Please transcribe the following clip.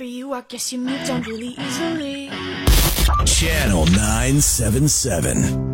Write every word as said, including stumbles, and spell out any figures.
for you, I guess you moved on really easily. Channel nine seven seven.